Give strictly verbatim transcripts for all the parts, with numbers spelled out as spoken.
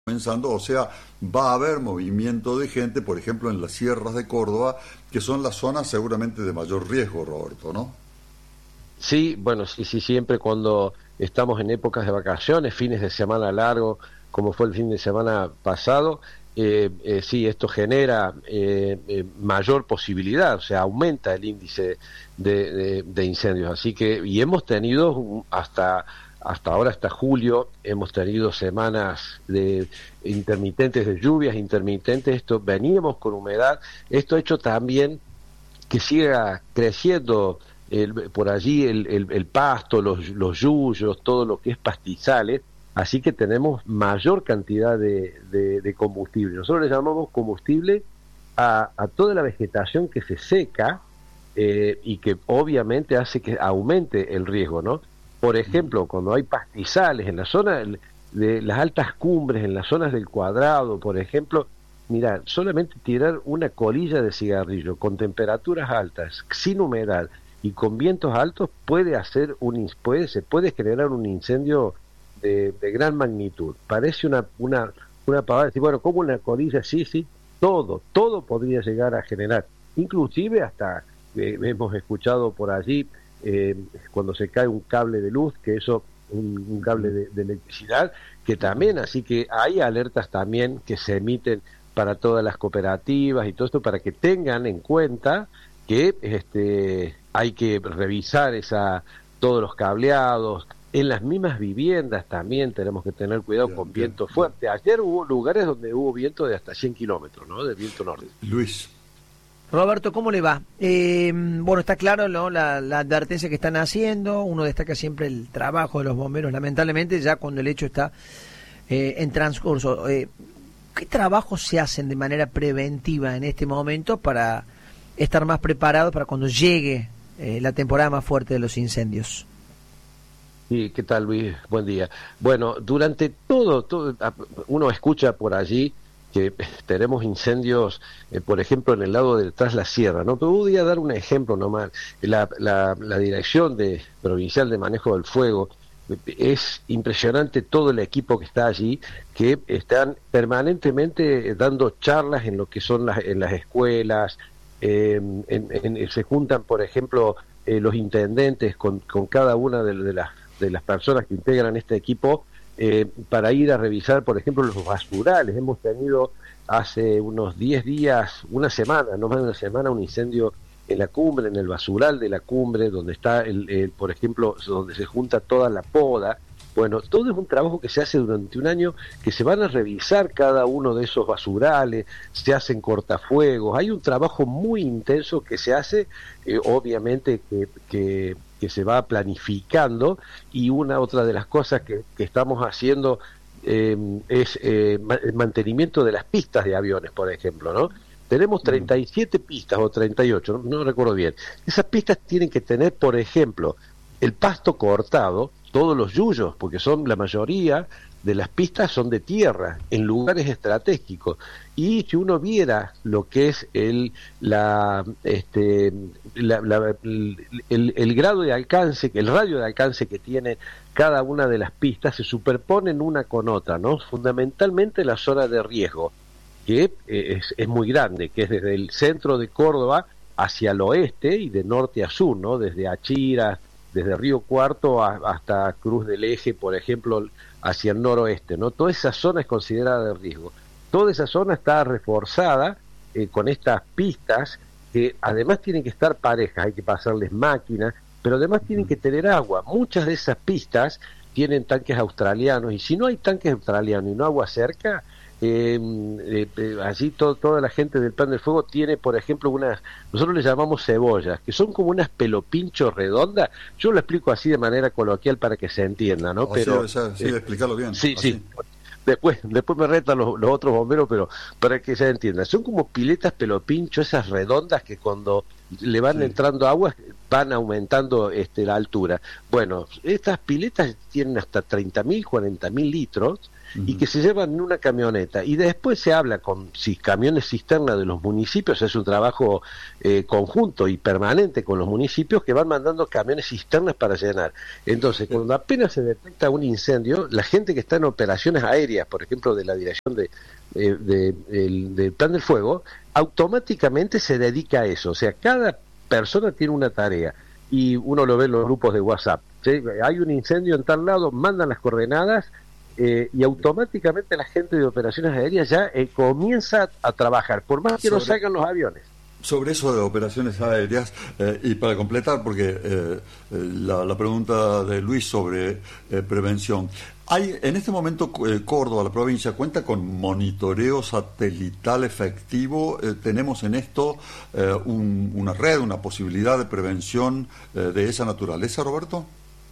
comenzando, o sea, va a haber movimiento de gente, por ejemplo, en las sierras de Córdoba, que son las zonas seguramente de mayor riesgo, Roberto, ¿no? Sí, bueno, sí, sí, siempre cuando estamos en épocas de vacaciones, fines de semana largo, como fue el fin de semana pasado, eh, eh, sí, esto genera eh, eh, mayor posibilidad, o sea, aumenta el índice de, de, de incendios. Así que, y hemos tenido un- hasta hasta ahora, hasta julio, hemos tenido semanas de intermitentes de lluvias, intermitentes, esto veníamos con humedad, esto ha hecho también que siga creciendo el- por allí el, el- el pasto, los, los yuyos, todo lo que es pastizales, así que tenemos mayor cantidad de, de- de combustible. Nosotros le llamamos combustible a, a toda la vegetación que se seca eh, y que obviamente hace que aumente el riesgo, ¿no? Por ejemplo, cuando hay pastizales en la zona del- de las altas cumbres, en las zonas del Cuadrado, por ejemplo, mira, solamente tirar una colilla de cigarrillo con temperaturas altas, sin humedad y con vientos altos puede hacer un ins- puede se puede generar un incendio de, de gran magnitud. Parece una una una pavada decir, bueno, como una colilla, sí, sí, todo, todo podría llegar a generar, inclusive hasta eh, hemos escuchado por allí eh, cuando se cae un cable de luz, que eso un, un cable de, de electricidad, que también, así que hay alertas también que se emiten para todas las cooperativas y todo esto para que tengan en cuenta que este hay que revisar esa todos los cableados en las mismas viviendas también tenemos que tener cuidado Bien, con bien, viento bien. fuerte. Ayer hubo lugares donde hubo viento de hasta cien kilómetros, ¿no? De viento norte. Luis. Roberto, ¿cómo le va? Eh, bueno, está claro, ¿no? La, la advertencia que están haciendo. Uno destaca siempre el trabajo de los bomberos, lamentablemente, ya cuando el hecho está eh, en transcurso. Eh, ¿Qué trabajos se hacen de manera preventiva en este momento para estar más preparados para cuando llegue eh, la temporada más fuerte de los incendios? Sí, ¿qué tal, Luis? Buen día. Bueno, durante todo, todo a- uno escucha por allí que tenemos incendios, eh, por ejemplo, en el lado de Tras la Sierra, ¿no? Pero voy a dar un ejemplo nomás. La, la, la Dirección de, Provincial de Manejo del Fuego, eh, es impresionante todo el equipo que está allí, que están permanentemente dando charlas en lo que son las, en las escuelas, eh, en- en- se juntan, por ejemplo, eh, los intendentes con, con cada una de, de las de las personas que integran este equipo eh, para ir a revisar, por ejemplo, los basurales. Hemos tenido hace unos diez días, una semana, no más de una semana, un incendio en la cumbre, en el basural de la cumbre, donde está, el, el, por ejemplo, donde se junta toda la poda. Bueno, todo es un trabajo que se hace durante un año, que se van a revisar cada uno de esos basurales, se hacen cortafuegos, hay un trabajo muy intenso que se hace, eh, obviamente que, que, que se va planificando, y una otra de las cosas que, que estamos haciendo eh, es eh, ma- el mantenimiento de las pistas de aviones, por ejemplo, ¿no? Tenemos Mm. treinta y siete pistas o treinta y ocho, no, no recuerdo bien. Esas pistas tienen que tener, por ejemplo, el pasto cortado, todos los yuyos, porque son la mayoría de las pistas son de tierra, en lugares estratégicos. Y si uno viera lo que es el, la, este, la- la- el, el- el grado de alcance, el radio de alcance que tiene cada una de las pistas, se superponen una con otra, ¿no? Fundamentalmente la zona de riesgo, que eh, es, es muy grande, que es desde el centro de Córdoba hacia el oeste y de norte a sur, ¿no? Desde Achira, desde Río Cuarto a- hasta Cruz del Eje, por ejemplo, hacia el noroeste, ¿no? Toda esa zona es considerada de riesgo. Toda esa zona está reforzada eh, con estas pistas que además tienen que estar parejas, hay que pasarles máquinas, pero además tienen que tener agua. Muchas de esas pistas tienen tanques australianos, y si no hay tanques australianos y no agua cerca, eh, eh, eh, allí todo, toda la gente del Plan del Fuego tiene, por ejemplo, unas, nosotros le llamamos cebollas, que son como unas pelopinchos redondas. Yo lo explico así de manera coloquial para que se entienda, ¿no? Así Pero debe ser, sí, eh, explicarlo bien, sí, sí. así. Después, después me retan los, los otros bomberos, pero para que se entienda, son como piletas pelopincho, esas redondas que cuando le van Sí. entrando agua van aumentando este, la altura. Bueno, estas piletas tienen hasta treinta mil, cuarenta mil litros, uh-huh. y que se llevan en una camioneta. Y después se habla con si camiones cisterna de los municipios, es un trabajo eh, conjunto y permanente con los municipios que van mandando camiones cisternas para llenar. Entonces, cuando apenas se detecta un incendio, la gente que está en operaciones aéreas, por ejemplo, de la dirección de, eh, de, del, del Plan del Fuego, automáticamente se dedica a eso. O sea, cada persona tiene una tarea y uno lo ve en los grupos de WhatsApp. ¿Sí? Hay un incendio en tal lado, mandan las coordenadas eh, y automáticamente la gente de operaciones aéreas ya eh, comienza a trabajar, por más que sobre, no salgan los aviones. Sobre eso de operaciones aéreas, eh, y para completar, porque eh, la, la pregunta de Luis sobre eh, prevención. Hay, en este momento, eh, Córdoba, la provincia, cuenta con monitoreo satelital efectivo. Eh, ¿Tenemos en esto eh, un, una red, una posibilidad de prevención eh, de esa naturaleza, Roberto?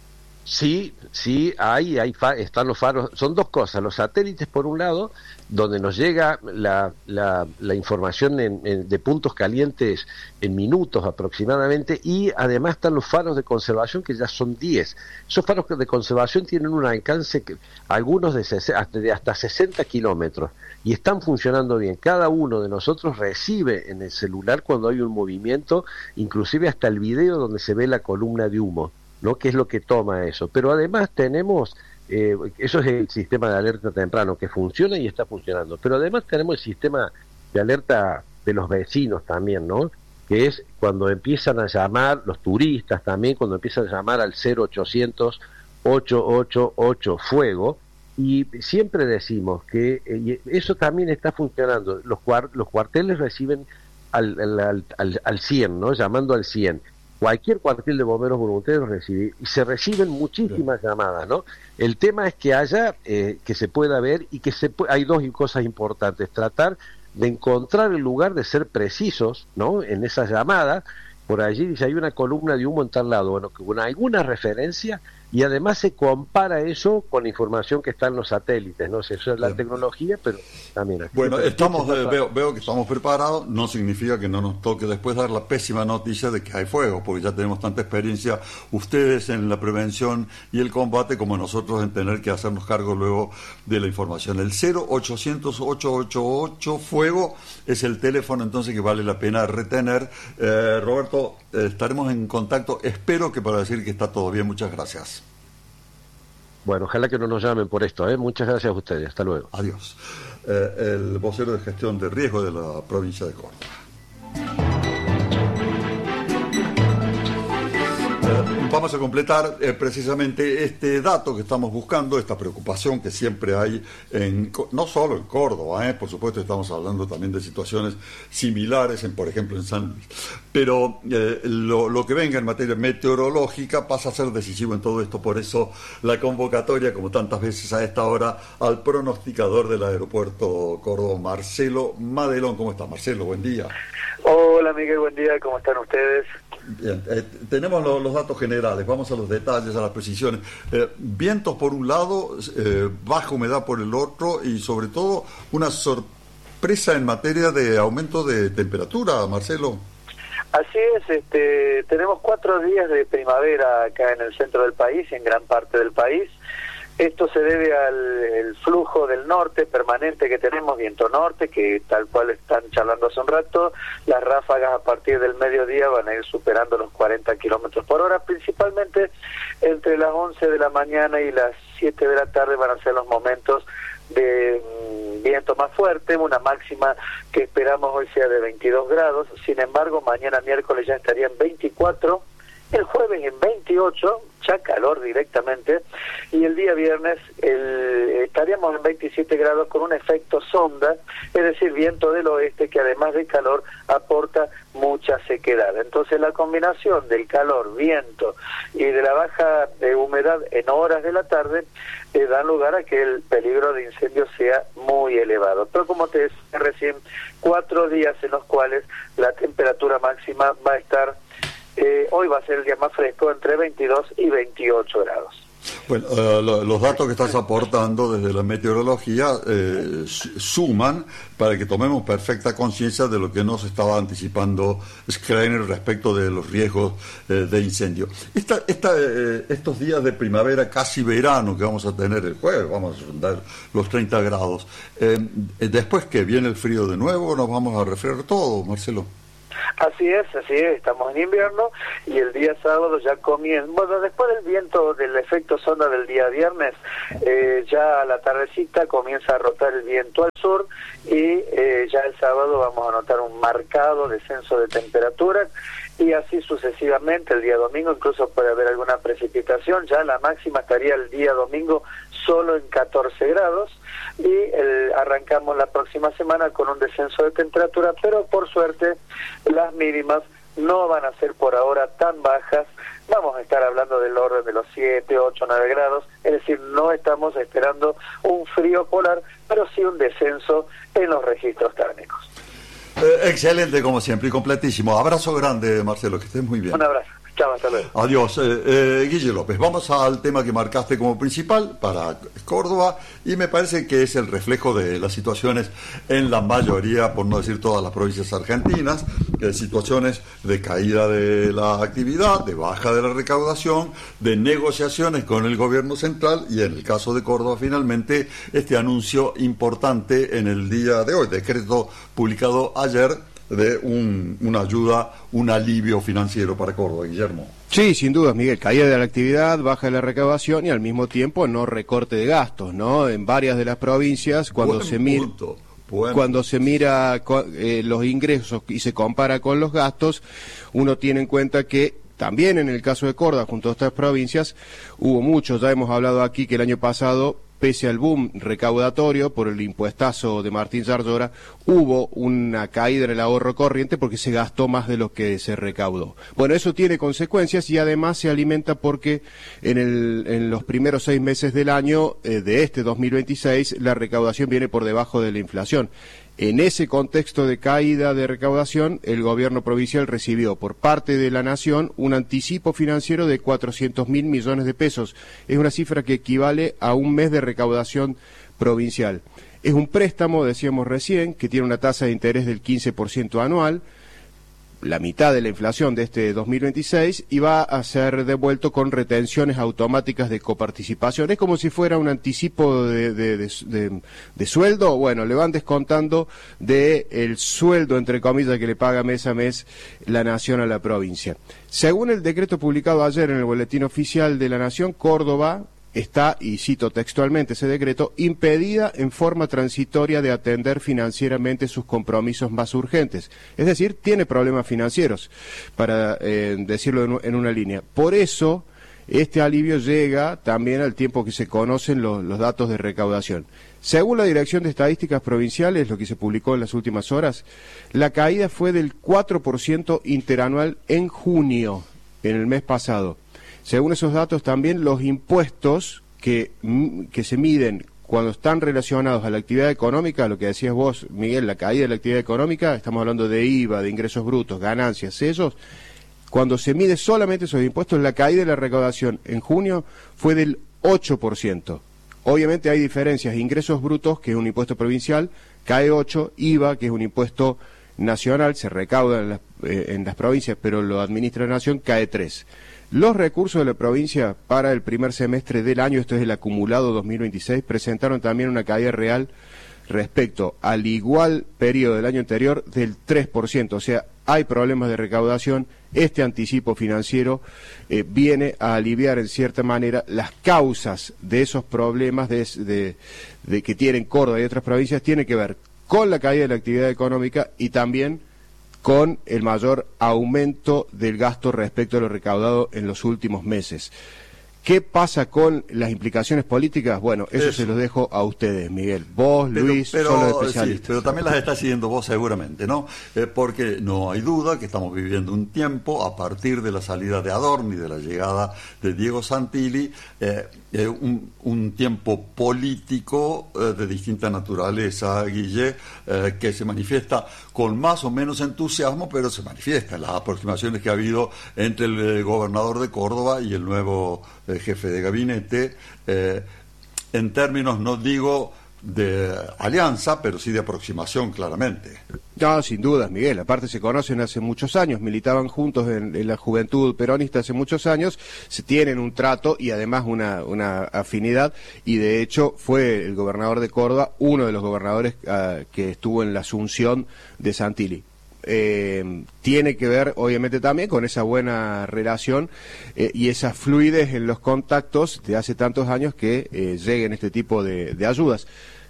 Sí, sí, hay, hay fa- están los faros. Son dos cosas: los satélites por un lado, donde nos llega la, la, la información en, en, de puntos calientes en minutos aproximadamente, y además están los faros de conservación, que ya son diez. Esos faros de conservación tienen un alcance, que, algunos de, hasta, de hasta sesenta kilómetros, y están funcionando bien. Cada uno de nosotros recibe en el celular cuando hay un movimiento, inclusive hasta el video donde se ve la columna de humo, ¿no? Que es lo que toma eso. Pero además tenemos, eh, eso es el sistema de alerta temprano, que funciona y está funcionando, pero además tenemos el sistema de alerta de los vecinos también, ¿no? Que es cuando empiezan a llamar, los turistas también, cuando empiezan a llamar al cero ochocientos, ocho ocho ocho fuego, y siempre decimos que eh, eso también está funcionando. Los, cuar- los cuarteles reciben al, al, al, al, al cien, ¿no? Llamando al cien. Cualquier cuartel de bomberos voluntarios recibe, y se reciben muchísimas Bien. llamadas, ¿no? El tema es que haya, eh, que se pueda ver, y que se pu- hay dos cosas importantes: tratar de encontrar el lugar, de ser precisos, ¿no? En esas llamadas. Por allí dice, hay una columna de humo en tal lado, bueno, con alguna referencia, y además se compara eso con la información que está en los satélites, ¿no? Eso es la Bien. tecnología, pero también... Aquí bueno, estamos eh, veo, veo que estamos preparados. No significa que no nos toque después dar la pésima noticia de que hay fuego, porque ya tenemos tanta experiencia, ustedes en la prevención y el combate, como nosotros en tener que hacernos cargo luego de la información. El cero ochocientos, ocho ocho ocho fuego es el teléfono entonces que vale la pena retener. eh, Roberto, eh, estaremos en contacto, espero que para decir que está todo bien. Muchas gracias. Bueno, ojalá que no nos llamen por esto, ¿eh? Muchas gracias a ustedes, hasta luego. Adiós. Eh, el vocero de gestión de riesgo de la provincia de Córdoba. Vamos a completar eh, precisamente este dato que estamos buscando, esta preocupación que siempre hay, en, no solo en Córdoba, eh, por supuesto estamos hablando también de situaciones similares, en, por ejemplo en San Luis, pero eh, lo, lo que venga en materia meteorológica pasa a ser decisivo en todo esto. Por eso la convocatoria, como tantas veces a esta hora, al pronosticador del aeropuerto Córdoba, Marcelo Madelón. ¿Cómo está, Marcelo? Buen día. Hola, Miguel, buen día, ¿cómo están ustedes? Bien, eh, tenemos lo, los datos generales, vamos a los detalles, a las precisiones. Eh, vientos por un lado, eh, baja humedad por el otro, y sobre todo una sorpresa en materia de aumento de temperatura, Marcelo. Así es, este, tenemos cuatro días de primavera acá en el centro del país y en gran parte del país. Esto se debe al el flujo del norte permanente que tenemos, viento norte, que tal cual están charlando hace un rato. Las ráfagas a partir del mediodía van a ir superando los cuarenta kilómetros por hora, principalmente entre las once de la mañana y las siete de la tarde van a ser los momentos de mmm, viento más fuerte, una máxima que esperamos hoy sea de veintidós grados. Sin embargo, mañana miércoles ya estaría en veinticuatro, el jueves en veintiocho, ya calor directamente, y el día viernes el, estaríamos en veintisiete grados con un efecto sonda, es decir, viento del oeste que además de calor aporta mucha sequedad. Entonces la combinación del calor, viento y de la baja de humedad en horas de la tarde eh, dan lugar a que el peligro de incendio sea muy elevado. Pero como te decía recién, cuatro días en los cuales la temperatura máxima va a estar, Eh, hoy va a ser el día más fresco, entre veintidós y veintiocho grados. Bueno, uh, lo, los datos que estás aportando desde la meteorología eh, suman para que tomemos perfecta conciencia de lo que nos estaba anticipando Schreiner respecto de los riesgos eh, de incendio. Esta, esta, eh, estos días de primavera, casi verano, que vamos a tener el jueves, vamos a rondar los treinta grados, eh, después que viene el frío de nuevo, nos vamos a refriar todo, Marcelo. Así es, así es, estamos en invierno y el día sábado ya comienza, bueno, después del viento, del efecto sonda del día viernes, eh, ya a la tardecita comienza a rotar el viento al sur y eh, ya el sábado vamos a notar un marcado descenso de temperatura y así sucesivamente. El día domingo incluso puede haber alguna precipitación, ya la máxima estaría el día domingo solo en catorce grados y el, arrancamos la próxima semana con un descenso de temperatura, pero por suerte las mínimas no van a ser por ahora tan bajas, vamos a estar hablando del orden de los siete, ocho, nueve grados, es decir, no estamos esperando un frío polar, pero sí un descenso en los registros térmicos. Eh, excelente como siempre y completísimo. Abrazo grande, Marcelo, que estés muy bien. Un abrazo. Chao, hasta luego. Adiós. Eh, eh, Guille López, vamos al tema que marcaste como principal para Córdoba y me parece que es el reflejo de las situaciones en la mayoría, por no decir todas las provincias argentinas, eh, situaciones de caída de la actividad, de baja de la recaudación, de negociaciones con el gobierno central y en el caso de Córdoba finalmente este anuncio importante en el día de hoy, decreto publicado ayer de un, una ayuda, un alivio financiero para Córdoba. Guillermo. Sí, sin duda, Miguel, caída de la actividad, baja de la recaudación y al mismo tiempo no recorte de gastos, ¿no? En varias de las provincias, cuando Buen se mira Buen cuando punto. se mira eh, los ingresos y se compara con los gastos, uno tiene en cuenta que también en el caso de Córdoba, junto a estas provincias, hubo muchos, ya hemos hablado aquí que el año pasado, pese al boom recaudatorio por el impuestazo de Martín Zarzora, hubo una caída en el ahorro corriente porque se gastó más de lo que se recaudó. Bueno, eso tiene consecuencias y además se alimenta porque en, el, en los primeros seis meses del año eh, de este dos mil veintiséis la recaudación viene por debajo de la inflación. En ese contexto de caída de recaudación, el gobierno provincial recibió por parte de la Nación un anticipo financiero de cuatrocientos mil millones de pesos. Es una cifra que equivale a un mes de recaudación provincial. Es un préstamo, decíamos recién, que tiene una tasa de interés del quince por ciento anual, la mitad de la inflación de este dos mil veintiséis, y va a ser devuelto con retenciones automáticas de coparticipación. Es como si fuera un anticipo de, de, de, de, de sueldo. Bueno, le van descontando de el sueldo, entre comillas, que le paga mes a mes la Nación a la provincia. Según el decreto publicado ayer en el Boletín Oficial de la Nación, Córdoba está, y cito textualmente ese decreto, impedida en forma transitoria de atender financieramente sus compromisos más urgentes. Es decir, tiene problemas financieros, para eh, decirlo en, en una línea. Por eso, este alivio llega también al tiempo que se conocen los, los datos de recaudación. Según la Dirección de Estadísticas Provinciales, lo que se publicó en las últimas horas, la caída fue del cuatro por ciento interanual en junio, en el mes pasado. Según esos datos también, los impuestos que, que se miden cuando están relacionados a la actividad económica, lo que decías vos, Miguel, la caída de la actividad económica, estamos hablando de I V A, de ingresos brutos, ganancias, sellos, cuando se mide solamente esos impuestos, la caída de la recaudación en junio fue del ocho por ciento. Obviamente hay diferencias, ingresos brutos, que es un impuesto provincial, cae ocho, I V A, que es un impuesto nacional, se recauda en las, eh, en las provincias, pero lo administra la Nación, cae tres. Los recursos de la provincia para el primer semestre del año, esto es el acumulado dos mil veintiséis, presentaron también una caída real respecto al igual periodo del año anterior del tres por ciento. O sea, hay problemas de recaudación. Este anticipo financiero eh, viene a aliviar en cierta manera las causas de esos problemas de, de, de que tienen Córdoba y otras provincias. Tiene que ver con la caída de la actividad económica y también con el mayor aumento del gasto respecto a lo recaudado en los últimos meses. ¿Qué pasa con las implicaciones políticas? Bueno, eso, eso. se los dejo a ustedes, Miguel. Vos, pero, Luis, pero, son los especialistas. Sí, pero también las está siguiendo vos seguramente, ¿no? Eh, porque no hay duda que estamos viviendo un tiempo, a partir de la salida de Adorni, de la llegada de Diego Santilli, eh, eh, un, un tiempo político eh, de distinta naturaleza, Guille, eh, que se manifiesta con más o menos entusiasmo, pero se manifiesta en las aproximaciones que ha habido entre el eh, gobernador de Córdoba y el nuevo eh, jefe de gabinete, eh, en términos, no digo de alianza, pero sí de aproximación, claramente. No, sin dudas, Miguel. Aparte se conocen hace muchos años, militaban juntos en, en la juventud peronista hace muchos años, se tienen un trato y además una, una afinidad, y de hecho fue el gobernador de Córdoba uno de los gobernadores uh, que estuvo en la asunción de Santilli. Eh, tiene que ver obviamente también con esa buena relación eh, y esa fluidez en los contactos de hace tantos años que eh, lleguen este tipo de, de ayudas.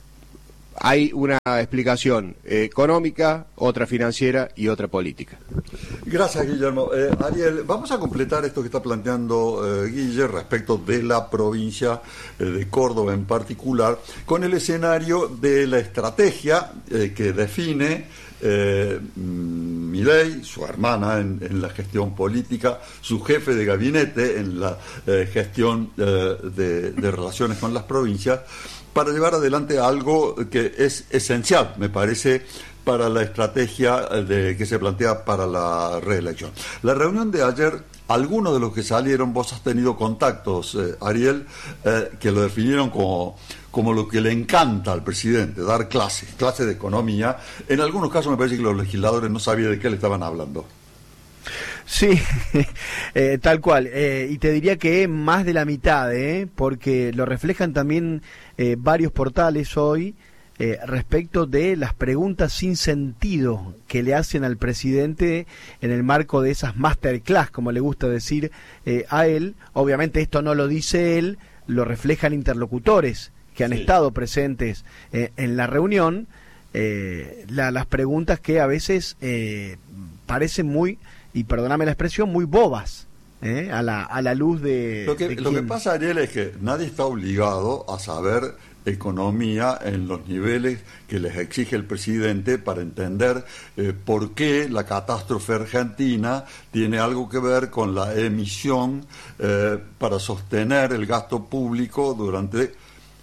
Hay una explicación eh, económica, otra financiera y otra política. Gracias, Guillermo. Eh, Ariel, vamos a completar esto que está planteando eh, Guille respecto de la provincia eh, de Córdoba en particular, con el escenario de la estrategia eh, que define eh, Milei, su hermana en, en la gestión política, su jefe de gabinete en la eh, gestión eh, de, de relaciones con las provincias, para llevar adelante algo que es esencial, me parece, para la estrategia de, que se plantea para la reelección. La reunión de ayer, algunos de los que salieron, vos has tenido contactos, eh, Ariel, eh, que lo definieron como, como lo que le encanta al presidente, dar clases, clases de economía. En algunos casos me parece que los legisladores no sabían de qué le estaban hablando. Sí, eh, tal cual. Eh, y te diría que más de la mitad, eh, porque lo reflejan también eh, varios portales hoy eh, respecto de las preguntas sin sentido que le hacen al presidente en el marco de esas masterclass, como le gusta decir eh, a él. Obviamente esto no lo dice él, lo reflejan interlocutores que han sí. estado presentes eh, en la reunión. Eh, la, las preguntas que a veces eh, parecen muy, y perdóname la expresión, muy bobas, ¿eh? a, la, a la luz de... Lo que, de lo que pasa, Ariel, es que nadie está obligado a saber economía en los niveles que les exige el presidente para entender eh, por qué la catástrofe argentina tiene algo que ver con la emisión eh, para sostener el gasto público durante...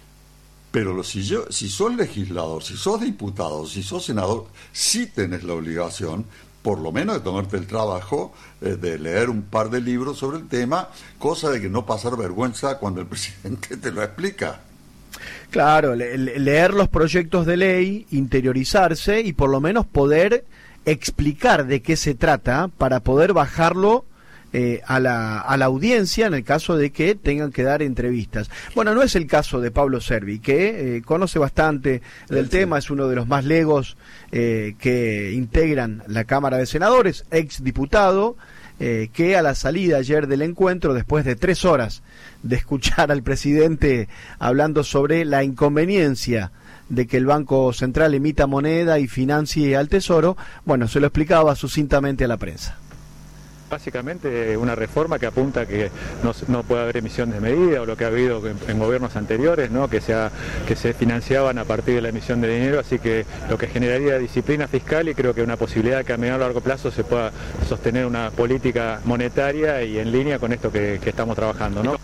Pero lo, si, yo, si sos legislador, si sos diputado, si sos senador, sí tenés la obligación, por lo menos de tomarte el trabajo eh, de leer un par de libros sobre el tema, cosa de que no pasar vergüenza cuando el presidente te lo explica. Claro, le, leer los proyectos de ley, interiorizarse y por lo menos poder explicar de qué se trata para poder bajarlo Eh, a la a la audiencia en el caso de que tengan que dar entrevistas. Bueno, no es el caso de Pablo Servi, que eh, conoce bastante del sí, tema, sí. es uno de los más legos eh, que integran la Cámara de Senadores, ex diputado, eh, que a la salida ayer del encuentro, después de tres horas de escuchar al presidente hablando sobre la inconveniencia de que el Banco Central emita moneda y financie al Tesoro, bueno, se lo explicaba sucintamente a la prensa. Básicamente una reforma que apunta a que no, no puede haber emisión de medida, o lo que ha habido en, en gobiernos anteriores, ¿no? que, sea, que se financiaban a partir de la emisión de dinero, así que lo que generaría disciplina fiscal, y creo que una posibilidad que a mediano y largo plazo se pueda sostener una política monetaria y en línea con esto que, que estamos trabajando, ¿no?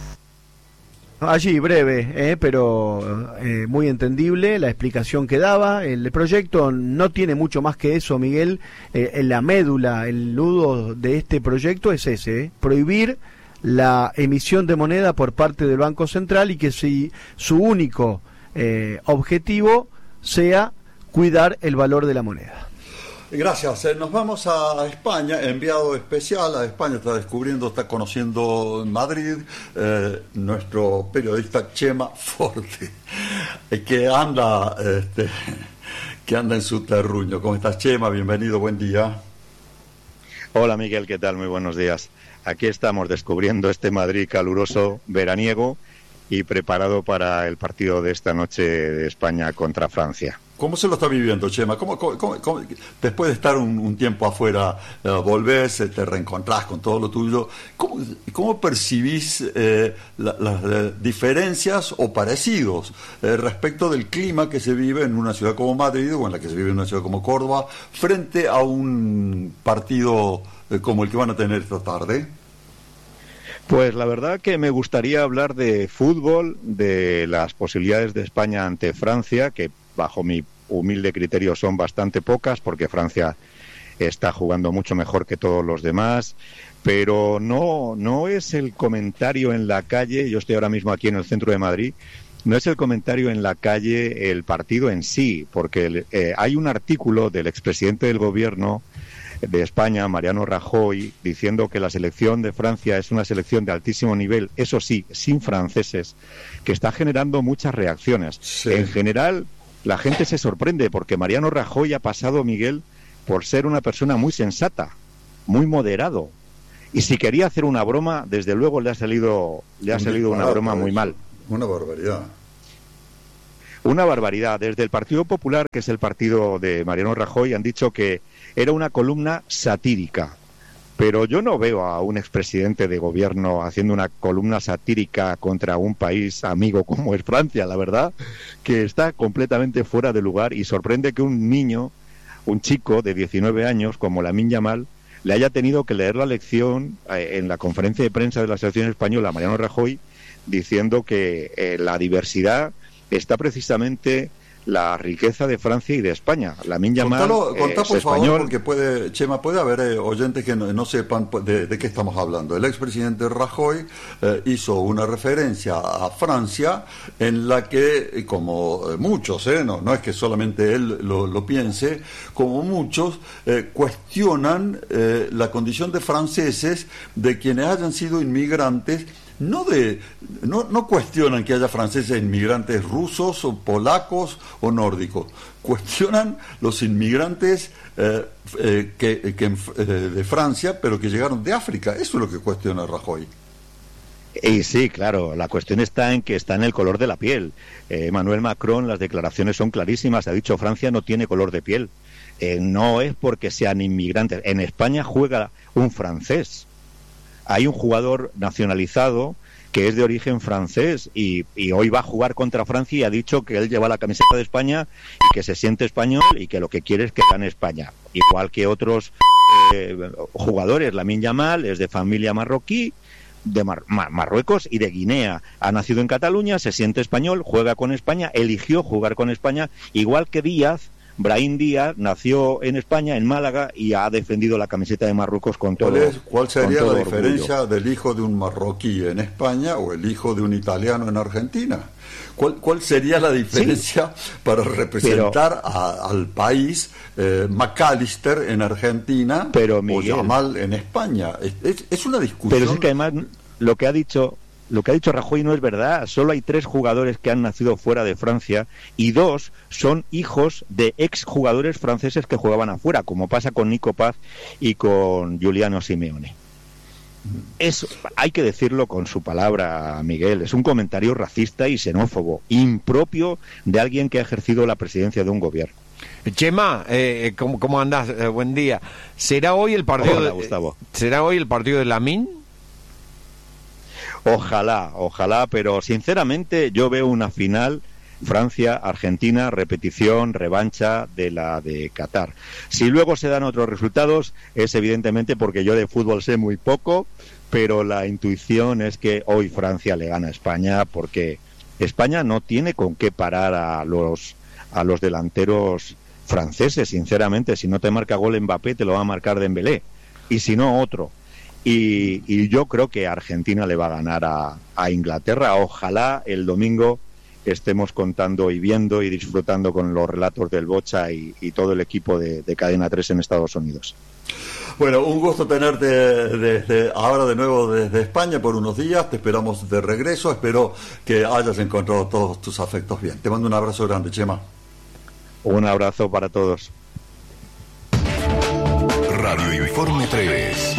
Allí, breve, eh, pero eh, muy entendible la explicación que daba. El proyecto no tiene mucho más que eso, Miguel. Eh, en la médula, el nudo de este proyecto es ese, eh, prohibir la emisión de moneda por parte del Banco Central, y que si su único eh, objetivo sea cuidar el valor de la moneda. Gracias. Eh, nos vamos a España, enviado especial a España, está descubriendo, está conociendo Madrid, eh, nuestro periodista Chema Forte, eh, que anda este, que anda en su terruño. ¿Cómo estás, Chema? Bienvenido, buen día. Hola, Miguel, ¿qué tal? Muy buenos días. Aquí estamos descubriendo este Madrid caluroso, veraniego, y preparado para el partido de esta noche de España contra Francia. ¿Cómo se lo está viviendo, Chema? ¿Cómo, cómo, cómo, cómo, después de estar un, un tiempo afuera, eh, volvés, te reencontrás con todo lo tuyo? ¿Cómo, cómo percibís eh, la, las eh, diferencias o parecidos eh, respecto del clima que se vive en una ciudad como Madrid, o en la que se vive en una ciudad como Córdoba, frente a un partido eh, como el que van a tener esta tarde? Pues la verdad que me gustaría hablar de fútbol, de las posibilidades de España ante Francia, que bajo mi humilde criterio son bastante pocas, porque Francia está jugando mucho mejor que todos los demás, pero no, no es el comentario en la calle. Yo estoy ahora mismo aquí en el centro de Madrid. No es el comentario en la calle el partido en sí, porque eh, hay un artículo del expresidente del gobierno de España, Mariano Rajoy, diciendo que la selección de Francia es una selección de altísimo nivel, eso sí, sin franceses, que está generando muchas reacciones. Sí. En general, la gente se sorprende porque Mariano Rajoy ha pasado, Miguel, por ser una persona muy sensata, muy moderado. Y si quería hacer una broma, desde luego le ha salido, le ha salido una broma muy mal. Una barbaridad. Una barbaridad. Desde el Partido Popular, que es el partido de Mariano Rajoy, han dicho que era una columna satírica. Pero yo no veo a un expresidente de gobierno haciendo una columna satírica contra un país amigo como es Francia, la verdad, que está completamente fuera de lugar, y sorprende que un niño, un chico de diecinueve años, como Lamine Yamal, le haya tenido que leer la lección eh, en la conferencia de prensa de la selección española, Mariano Rajoy, diciendo que eh, la diversidad está precisamente la riqueza de Francia y de España. Lamine Yamal Contalo, contá, eh, por es favor, español. Porque puede, Chema, puede haber eh, oyentes que no, no sepan de, de qué estamos hablando. El expresidente Rajoy eh, hizo una referencia a Francia en la que, como muchos, eh, no, no es que solamente él lo, lo piense, como muchos eh, cuestionan eh, la condición de franceses, de quienes hayan sido inmigrantes. No, de, no, no cuestionan que haya franceses inmigrantes rusos o polacos o nórdicos, cuestionan los inmigrantes eh, eh, que, que, eh, de Francia, pero que llegaron de África. Eso es lo que cuestiona Rajoy. Y sí, claro, la cuestión está en que está en el color de la piel. Eh, Emmanuel Macron, las declaraciones son clarísimas, ha dicho Francia no tiene color de piel. Eh, no es porque sean inmigrantes. En España juega un francés. Hay un jugador nacionalizado que es de origen francés y, y hoy va a jugar contra Francia y ha dicho que él lleva la camiseta de España y que se siente español y que lo que quiere es que gane España. Igual que otros eh, jugadores. Lamine Yamal es de familia marroquí, de Mar Mar Marruecos y de Guinea. Ha nacido en Cataluña, se siente español, juega con España, eligió jugar con España, igual que Díaz. Brahim Díaz nació en España, en Málaga, y ha defendido la camiseta de Marruecos con todo ¿Cuál, es, cuál sería la diferencia orgullo. del hijo de un marroquí en España o el hijo de un italiano en Argentina? ¿Cuál, cuál sería la diferencia sí, para representar pero, a, al país eh, McAllister en Argentina pero, Miguel, o Yamal en España? Es, es, es una discusión... Pero es que además lo que ha dicho... Lo que ha dicho Rajoy no es verdad. Solo hay tres jugadores que han nacido fuera de Francia y dos son hijos de exjugadores franceses que jugaban afuera, como pasa con Nico Paz y con Giuliano Simeone. Es, hay que decirlo con su palabra, Miguel, es un comentario racista y xenófobo, impropio de alguien que ha ejercido la presidencia de un gobierno. Chema, eh, ¿cómo, cómo andás? Eh, buen día. ¿Será hoy el partido Hola, de, Gustavo. ¿Será hoy el partido de Lamine? Ojalá, ojalá, pero sinceramente yo veo una final Francia-Argentina, repetición, revancha de la de Qatar. Si luego se dan otros resultados, es evidentemente porque yo de fútbol sé muy poco, pero la intuición es que hoy Francia le gana a España, porque España no tiene con qué parar a los, a los delanteros franceses, sinceramente. Si no te marca gol Mbappé, te lo va a marcar Dembélé, y si no, otro. Y, y yo creo que Argentina le va a ganar a, a Inglaterra. Ojalá el domingo estemos contando y viendo y disfrutando con los relatos del Bocha y, y todo el equipo de, de Cadena tres en Estados Unidos. Bueno, un gusto tenerte desde ahora de nuevo desde España por unos días. Te esperamos de regreso. Espero que hayas encontrado todos tus afectos bien. Te mando un abrazo grande, Chema. Un abrazo para todos. Radio Informe tres.